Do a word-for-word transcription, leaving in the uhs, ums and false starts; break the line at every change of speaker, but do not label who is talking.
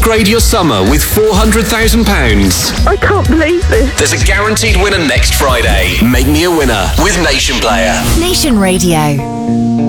Upgrade your summer with four hundred thousand pounds.
I can't believe this.
There's a guaranteed winner next Friday. Make me a winner with Nation Player.
Nation Radio.